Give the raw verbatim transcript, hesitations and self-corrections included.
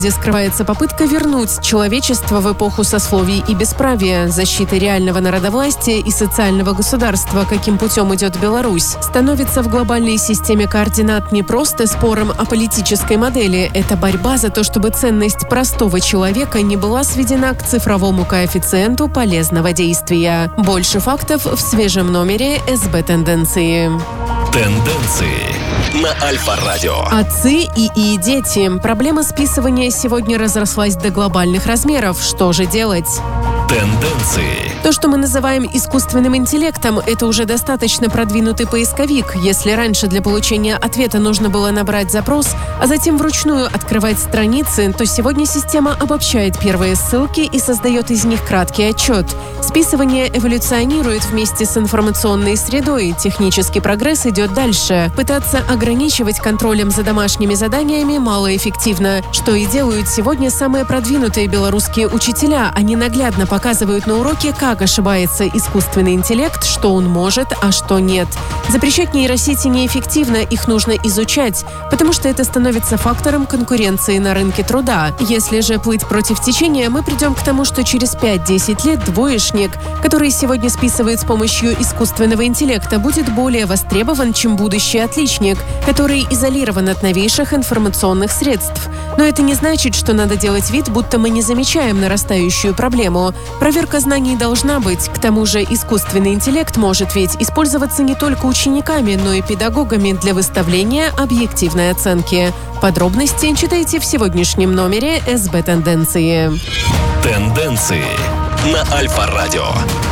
где скрывается попытка вернуть человечество в эпоху сословий и бесправия, защиты реального народовластия и социального государства, каким путем идет Беларусь, становится в глобальной системе координат не просто спором о политической модели, это борьба за то, чтобы ценность простого человека не была сведена к цифровому коэффициенту полезного действия. Больше фактов в свежем номере эс бэ «Тенденции». Тенденции на Альфа-радио. Отцы и и дети. Проблема списывания сегодня разрослась до глобальных размеров. Что же делать? Тенденции. То, что мы называем искусственным интеллектом, это уже достаточно продвинутый поисковик. Если раньше для получения ответа нужно было набрать запрос, а затем вручную открывать страницы, то сегодня система обобщает первые ссылки и создает из них краткий отчет. Списывание эволюционирует вместе с информационной средой. Технический прогресс идет дальше. Пытаться ограничивать контролем за домашними заданиями малоэффективно. Что и делают сегодня самые продвинутые белорусские учителя. Они наглядно показывают на уроке, как ошибается искусственный интеллект, что он может, а что нет. Запрещать нейросети неэффективно, их нужно изучать, потому что это становится фактором конкуренции на рынке труда. Если же плыть против течения, мы придем к тому, что через пять-десять лет двоечник, который сегодня списывает с помощью искусственного интеллекта, будет более востребован, чем будущий отличник, который изолирован от новейших информационных средств. Но это не значит, что надо делать вид, будто мы не замечаем нарастающую проблему. Проверка знаний должна быть. К тому же искусственный интеллект может ведь использоваться не только учениками, но и педагогами для выставления объективной оценки. Подробности читайте в сегодняшнем номере эс бэ «Тенденции». Тенденции на Альфа-радио.